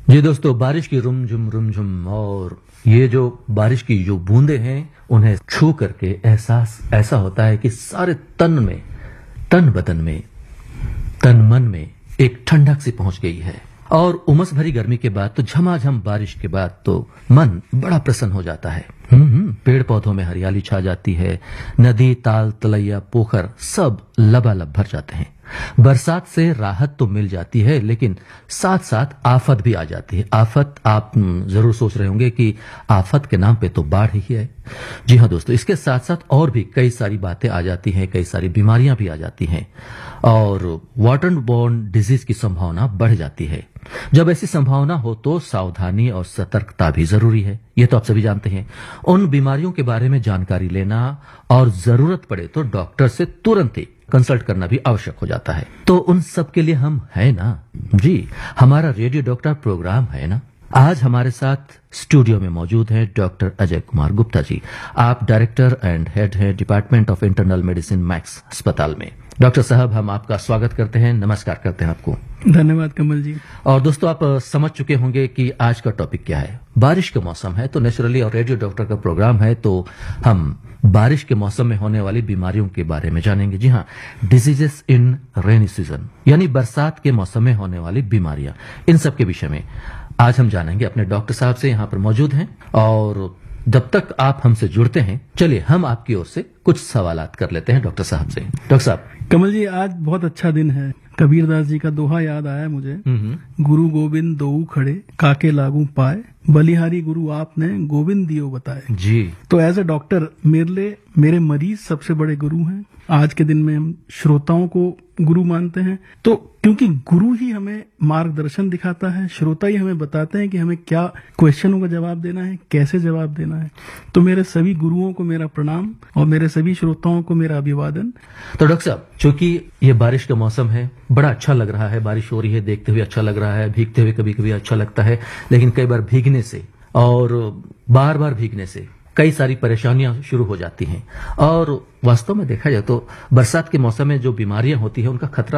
जी दोस्तों, बारिश की रुमझुम और ये जो बारिश की जो बूंदे हैं उन्हें छू करके एहसास ऐसा होता है कि सारे तन बदन में, तन मन में एक ठंडक सी पहुंच गई है। और उमस भरी गर्मी के बाद तो झमाझम बारिश के बाद तो मन बड़ा प्रसन्न हो जाता है। पेड़ पौधों में हरियाली छा जाती है, नदी, ताल, तलैया, पोखर सब लबालब भर जाते हैं। बरसात से राहत तो मिल जाती है, लेकिन साथ साथ आफत भी आ जाती है। आफत, आप जरूर सोच रहे होंगे कि आफत के नाम पे तो बाढ़ ही है। जी हाँ दोस्तों, इसके साथ साथ और भी कई सारी बातें आ जाती हैं, कई सारी बीमारियां भी आ जाती हैं और वाटर बोर्न डिजीज की संभावना बढ़ जाती है। जब ऐसी संभावना हो तो सावधानी और सतर्कता भी जरूरी है, ये तो आप सभी जानते हैं। उन बीमारियों के बारे में जानकारी लेना और जरूरत पड़े तो डॉक्टर से तुरंत ही कंसल्ट करना भी आवश्यक हो जाता है। तो उन सब के लिए हम है ना जी, हमारा रेडियो डॉक्टर प्रोग्राम है ना। आज हमारे साथ स्टूडियो में मौजूद हैं डॉक्टर अजय कुमार गुप्ता जी। आप डायरेक्टर एंड हेड हैं department of internal medicine max अस्पताल में। डॉक्टर साहब, हम आपका स्वागत करते हैं, नमस्कार करते हैं आपको। धन्यवाद कमल जी। और दोस्तों, आप समझ चुके होंगे कि आज का टॉपिक क्या है। बारिश का मौसम है तो नेचुरली, और रेडियो डॉक्टर का प्रोग्राम है तो हम बारिश के मौसम में होने वाली बीमारियों के बारे में जानेंगे। जी हाँ, डिजीजेस इन रेनी सीजन, यानी बरसात के मौसम में होने वाली बीमारियां, इन सब के विषय में आज हम जानेंगे। अपने डॉक्टर साहब से यहाँ पर मौजूद हैं और जब तक आप हमसे जुड़ते हैं, चलिए हम आपकी ओर से कुछ सवालात कर लेते हैं डॉक्टर साहब से। डॉक्टर साहब। कमल जी, आज बहुत अच्छा दिन है। कबीरदास जी का दोहा याद आया मुझे। गुरु गोविंद दोऊ खड़े, काके लागू पाए, बलिहारी गुरु आपने गोविंद दियो बताए। जी। तो एज ए डॉक्टर मेरे लिए मेरे मरीज सबसे बड़े गुरु हैं। आज के दिन में हम श्रोताओं को गुरु मानते हैं, तो क्योंकि गुरु ही हमें मार्गदर्शन दिखाता है, श्रोता ही हमें बताते हैं कि हमें क्या क्वेश्चनों का जवाब देना है, कैसे जवाब देना है। तो मेरे सभी गुरुओं को मेरा प्रणाम और मेरे सभी श्रोताओं को मेरा अभिवादन। तो डॉक्टर साहब, चूंकि ये बारिश का मौसम है, बड़ा अच्छा लग रहा है, बारिश हो रही है, देखते हुए अच्छा लग रहा है, भीगते हुए कभी कभी अच्छा लगता है, लेकिन कई बार भीगने से और बार बार भीगने से कई सारी परेशानियां शुरू हो जाती हैं। और वास्तव में देखा जाए तो बरसात के मौसम में जो बीमारियां होती हैं उनका खतरा